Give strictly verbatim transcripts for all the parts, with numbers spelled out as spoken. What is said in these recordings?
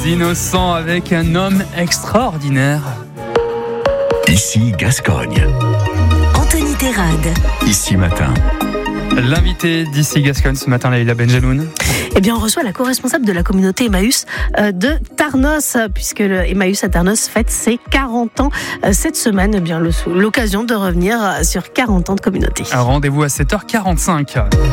innocents avec un homme extraordinaire. Ici Gascogne. Anthony Terrade. Ici Matin. L'invité d'ici Gascogne ce matin, Leïla Benjeloun. Eh bien, on reçoit la co-responsable de la communauté Emmaüs euh, de Tarnos, puisque le Emmaüs à Tarnos fête ses quarante ans euh, cette semaine. Eh bien, le, l'occasion de revenir sur quarante ans de communauté. Un rendez-vous à sept heures quarante-cinq.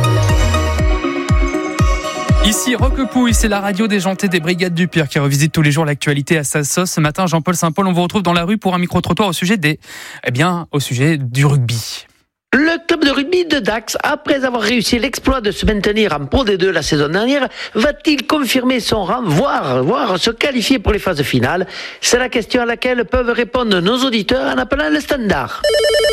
Ici Roquepouille, c'est la radio déjantée des Brigades du Pire qui revisite tous les jours l'actualité à sa sauce. Ce matin, Jean-Paul Saint-Paul, on vous retrouve dans la rue pour un micro-trottoir au sujet des, eh bien, au sujet du rugby. Le club de rugby de Dax, après avoir réussi l'exploit de se maintenir en Pro D deux la saison dernière, va-t-il confirmer son rang, voire, voire se qualifier pour les phases finales? C'est la question à laquelle peuvent répondre nos auditeurs en appelant le standard.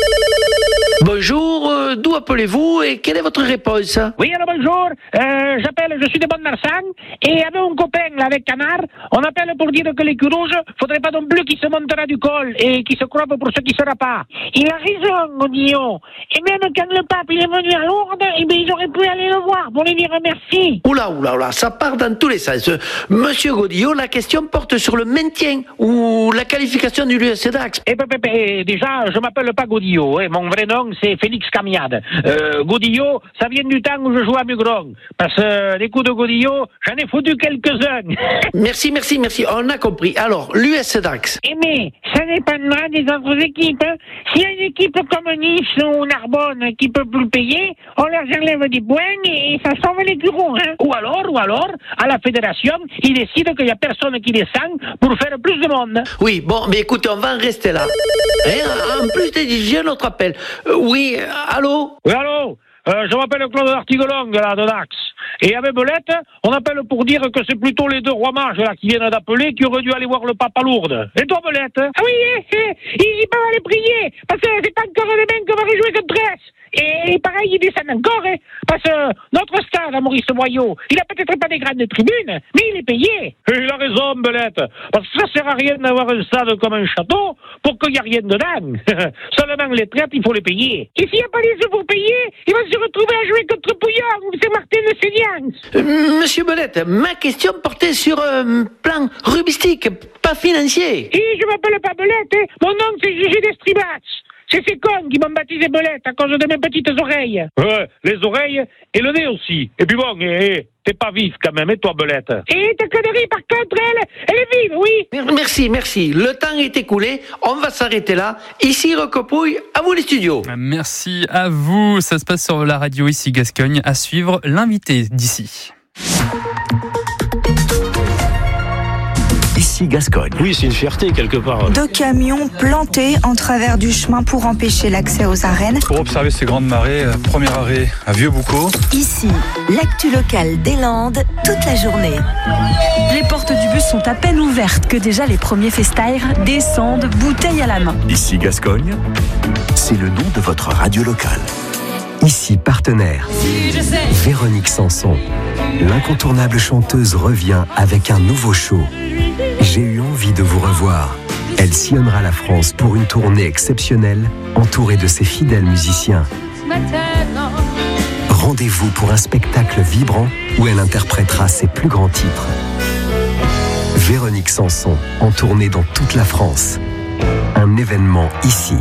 Bonjour, euh, d'où appelez-vous et quelle est votre réponse? Oui, alors bonjour, euh, j'appelle, je suis de Bonne-Marsan, et avec mon copain, là, avec Canard, on appelle pour dire que les culs rouges, faudrait pas non plus qu'ils se montera du col, et qu'ils se croient pour ce qui sera pas. Il a raison, Godillot. Et même quand le pape, il est venu à Lourdes, eh bien, ils auraient pu aller le voir pour lui dire merci. Oula, oula, oula, ça part dans tous les sens. Monsieur Godillot, la question porte sur le maintien ou la qualification du l'U S C Dax. Eh ben, ben, ben, déjà, je m'appelle pas Godillot, hein. Mon vrai nom, c'est Félix Camiade. Euh, Godillot, ça vient du temps où je jouais à Mugron. Parce que euh, les coups de Godillot, j'en ai foutu quelques-uns. Merci, merci, merci, on a compris. Alors, l'U S C Dax. Eh mais, ça dépendra des autres équipes. Hein. S'il y a une équipe comme Nice ou Narbonne qui peut plus payer, on leur enlève des points et ça sauve les bureaux. Hein. Ou alors, ou alors, à la fédération, ils décident qu'il n'y a personne qui descend pour faire plus de monde. Oui, bon, mais écoutez, on va en rester là. Hein, en plus, j'ai un autre appel. Euh, oui, euh, allô? Oui, allô? Euh, je m'appelle Claude Artigolong, là, de Dax. Et avec Belette, on appelle pour dire que c'est plutôt les deux rois mages, là, qui viennent d'appeler, qui auraient dû aller voir le pape à Lourdes. Et toi, Belette? Ah oui, eh, eh, ils peuvent aller prier, parce que c'est encore demain qu'on va rejouer contre Brest. Et pareil, ils descendent encore, hein, parce que notre stade, à Maurice Boyau, il a peut-être pas des grandes tribunes, mais il est payé. Et il a raison, Belette, parce que ça sert à rien d'avoir un stade comme un château pour qu'il n'y a rien dedans. Seulement les traites, il faut les payer. Et s'il n'y a pas les œufs pour payer, il va se retrouver à jouer contre Pouillon ou Saint-Martin de Séniance. Euh, Monsieur Belette, ma question portait sur un plan rubistique, pas financier. Et je m'appelle pas Belette, hein. Mon nom c'est Gégé d'Estribats. C'est ces cons qui m'ont baptisé Belette à cause de mes petites oreilles. Ouais, les oreilles et le nez aussi. Et puis bon, eh, t'es pas vif quand même, et toi, Belette? Et ta connerie, par contre, elle, elle est vive, oui. Merci, merci. Le temps est écoulé. On va s'arrêter là. Ici, Roquepouille, à vous les studios. Merci à vous. Ça se passe sur la radio ici Gascogne. À suivre l'invité d'ici. Ici Gascogne. Oui, c'est une fierté quelque part. Deux camions plantés en travers du chemin pour empêcher l'accès aux arènes. Pour observer ces grandes marées, premier arrêt à Vieux-Boucau. Ici, l'actu locale des Landes, toute la journée. Les portes du bus sont à peine ouvertes que déjà les premiers festaires descendent, bouteille à la main. Ici Gascogne, c'est le nom de votre radio locale. Ici partenaire, Véronique Sanson. L'incontournable chanteuse revient avec un nouveau show. J'ai eu envie de vous revoir. Elle sillonnera la France pour une tournée exceptionnelle, entourée de ses fidèles musiciens. Rendez-vous pour un spectacle vibrant où elle interprétera ses plus grands titres. Véronique Sanson, en tournée dans toute la France. Un événement ici.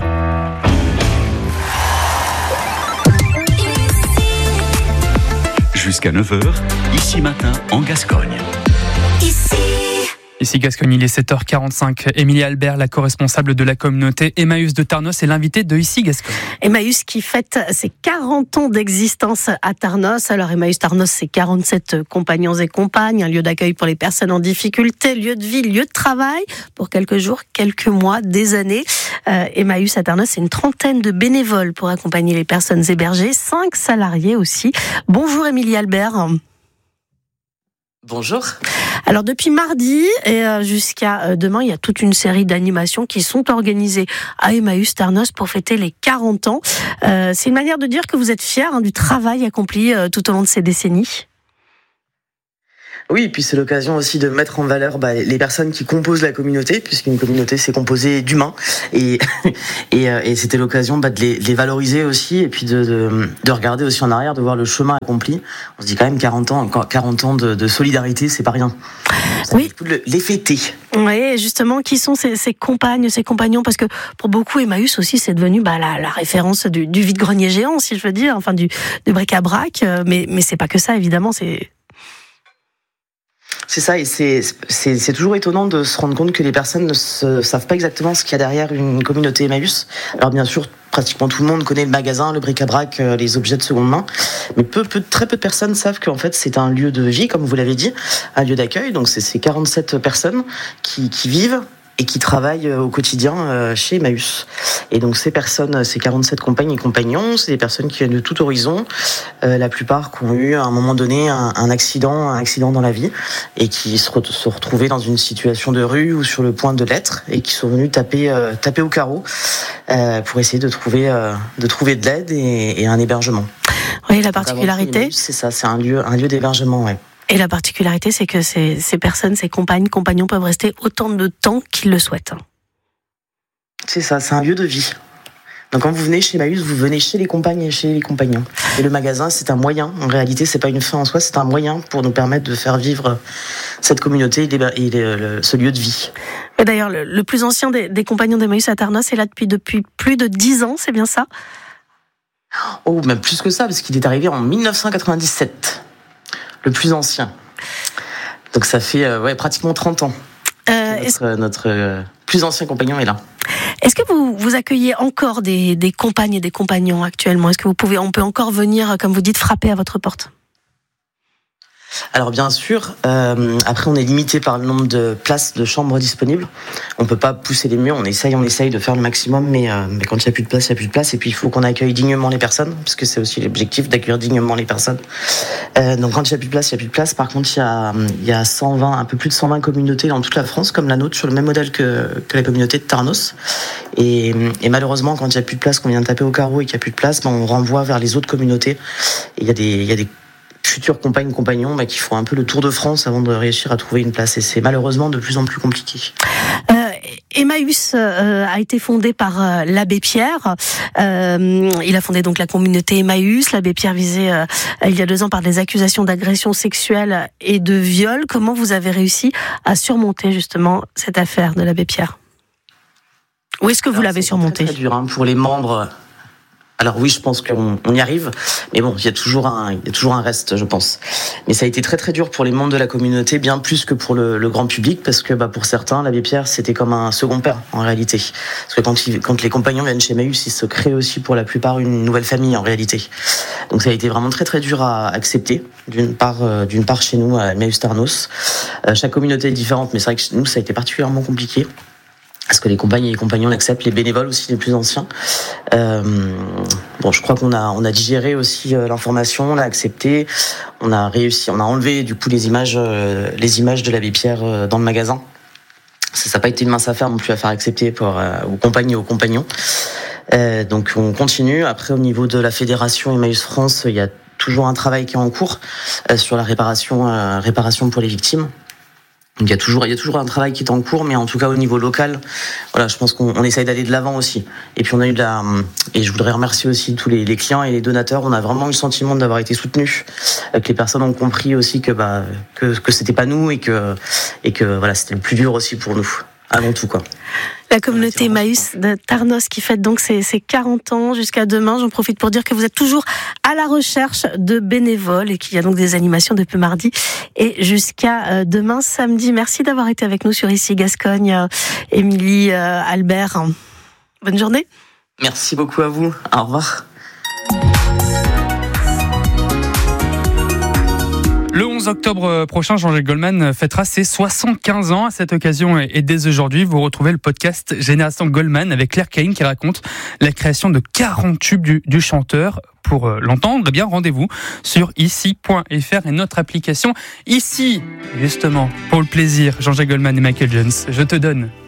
Jusqu'à neuf heures, ici matin en Gascogne. Ici. Ici Gascogne, il est sept heures quarante-cinq. Émilie Albert, la co-responsable de la communauté Emmaüs de Tarnos, est l'invitée de Ici Gascogne. Emmaüs qui fête ses quarante ans d'existence à Tarnos. Alors Emmaüs Tarnos, c'est quarante-sept compagnons et compagnes, un lieu d'accueil pour les personnes en difficulté, lieu de vie, lieu de travail, pour quelques jours, quelques mois, des années. Euh, Emmaüs à Tarnos, c'est une trentaine de bénévoles pour accompagner les personnes hébergées, cinq salariés aussi. Bonjour Émilie Albert. Bonjour. Alors depuis mardi et jusqu'à demain, il y a toute une série d'animations qui sont organisées à Emmaüs Tarnos pour fêter les quarante ans. Euh, c'est une manière de dire que vous êtes fiers hein, du travail accompli euh, tout au long de ces décennies. Oui, et puis c'est l'occasion aussi de mettre en valeur bah, les personnes qui composent la communauté, puisqu'une communauté c'est composé d'humains, et et, et c'était l'occasion bah, de, les, de les valoriser aussi, et puis de, de de regarder aussi en arrière, de voir le chemin accompli. On se dit quand même quarante ans, quarante ans de, de solidarité, c'est pas rien. Ça oui. Les fêter. Oui, justement, qui sont ces, ces compagnes, ces compagnons, parce que pour beaucoup, Emmaüs aussi, c'est devenu bah, la, la référence du, du vide-grenier géant, si je veux dire, enfin du, du bric-à-brac, mais mais c'est pas que ça, évidemment, c'est C'est ça, et c'est, c'est, c'est toujours étonnant de se rendre compte que les personnes ne se, savent pas exactement ce qu'il y a derrière une communauté Emmaüs. Alors bien sûr, pratiquement tout le monde connaît le magasin, le bric-à-brac, les objets de seconde main, mais peu, peu, très peu de personnes savent qu'en fait c'est un lieu de vie, comme vous l'avez dit, un lieu d'accueil. Donc c'est ces quarante-sept personnes qui, qui vivent et qui travaillent au quotidien chez Emmaüs. Et donc ces personnes, ces quarante-sept compagnes et compagnons, c'est des personnes qui viennent de tout horizon, euh, la plupart qui ont eu à un moment donné un, un accident, un accident dans la vie, et qui se, re- se retrouvaient dans une situation de rue ou sur le point de l'être, et qui sont venus taper, euh, taper au carreau euh, pour essayer de trouver, euh, de trouver de l'aide et, et un hébergement. Oui, la particularité, Emmaüs, c'est ça, c'est un lieu, un lieu d'hébergement, ouais. Et la particularité, c'est que ces, ces personnes, ces compagnes, compagnons peuvent rester autant de temps qu'ils le souhaitent. C'est ça, c'est un lieu de vie. Donc quand vous venez chez Emmaüs, vous venez chez les compagnes et chez les compagnons. Et le magasin, c'est un moyen. En réalité, c'est pas une fin en soi, c'est un moyen pour nous permettre de faire vivre cette communauté et ce lieu de vie. Et d'ailleurs, le, le plus ancien des, des compagnons d'Emmaüs à Tarnos est là depuis, depuis plus de dix ans, c'est bien ça ? Oh, même plus que ça, parce qu'il est arrivé en dix-neuf cent quatre-vingt-dix-sept. Le plus ancien. Donc ça fait euh, ouais, pratiquement trente ans. Euh, notre notre euh, plus ancien compagnon est là. Est-ce que vous, vous accueillez encore des, des compagnes et des compagnons actuellement ? Est-ce que vous pouvez, on peut encore venir, comme vous dites, frapper à votre porte ? Alors bien sûr, euh, après on est limité par le nombre de places de chambres disponibles. On peut pas pousser les murs, on essaye, on essaye de faire le maximum, mais, euh, mais quand il n'y a plus de place, il n'y a plus de place. Et puis il faut qu'on accueille dignement les personnes, parce que c'est aussi l'objectif d'accueillir dignement les personnes. Euh, donc quand il n'y a plus de place, il n'y a plus de place. Par contre, il y a, il y a cent vingt, un peu plus de cent vingt communautés dans toute la France, comme la nôtre, sur le même modèle que, que la communauté de Tarnos. Et, et malheureusement, quand il n'y a plus de place, qu'on vient de taper au carreau et qu'il n'y a plus de place, ben, on renvoie vers les autres communautés. Et il y a des, il y a des futurs compagnes, compagnons bah, qui font un peu le tour de France avant de réussir à trouver une place. Et c'est malheureusement de plus en plus compliqué. Euh, Emmaüs euh, a été fondé par euh, l'abbé Pierre. Euh, il a fondé donc la communauté Emmaüs. L'abbé Pierre visé euh, il y a deux ans par des accusations d'agression sexuelle et de viol. Comment vous avez réussi à surmonter justement cette affaire de l'abbé Pierre ? Où est-ce que vous Alors, l'avez surmonté ? C'est très dur hein, pour les membres. Alors oui, je pense qu'on on y arrive, mais bon, il y a toujours un, il y a toujours un reste, je pense. Mais ça a été très très dur pour les membres de la communauté, bien plus que pour le, le grand public, parce que bah pour certains, l'abbé Pierre, c'était comme un second père en réalité. Parce que quand, il, quand les compagnons viennent chez Emmaüs, ils se créent aussi pour la plupart une nouvelle famille en réalité. Donc ça a été vraiment très très dur à accepter, d'une part, euh, d'une part chez nous à Emmaüs Tarnos. Euh, chaque communauté est différente, mais c'est vrai que chez nous, ça a été particulièrement compliqué. Parce que les compagnes et les compagnons l'acceptent, les bénévoles aussi, les plus anciens. Euh, bon, je crois qu'on a, on a digéré aussi euh, l'information, on l'a accepté, on a réussi, on a enlevé du coup les images, euh, les images de l'abbé Pierre euh, dans le magasin. Ça n'a pas été une mince affaire non plus à faire accepter pour, euh, aux compagnes et aux compagnons. Euh, donc on continue. Après, au niveau de la fédération Emmaüs France, il y a toujours un travail qui est en cours euh, sur la réparation, euh, réparation pour les victimes. Donc il y a toujours, il y a toujours un travail qui est en cours, mais en tout cas au niveau local, voilà, je pense qu'on on essaye d'aller de l'avant aussi. Et puis on a eu de la, et je voudrais remercier aussi tous les, les clients et les donateurs. On a vraiment eu le sentiment d'avoir été soutenus, que les personnes ont compris aussi que bah que que c'était pas nous et que et que voilà, c'était le plus dur aussi pour nous. Avant tout, quoi. La communauté Emmaüs de Tarnos qui fête donc ses, ses quarante ans jusqu'à demain. J'en profite pour dire que vous êtes toujours à la recherche de bénévoles et qu'il y a donc des animations depuis mardi et jusqu'à demain samedi. Merci d'avoir été avec nous sur Ici Gascogne, Émilie, Albert. Bonne journée. Merci beaucoup à vous. Au revoir. Le onze octobre prochain, Jean-Jacques Goldman fêtera ses soixante-quinze ans. À cette occasion et dès aujourd'hui, vous retrouvez le podcast Génération Goldman avec Claire Caïn qui raconte la création de quarante tubes du, du chanteur. Pour l'entendre, eh bien rendez-vous sur ici point f r et notre application Ici, justement, pour le plaisir, Jean-Jacques Goldman et Michael Jones. Je te donne.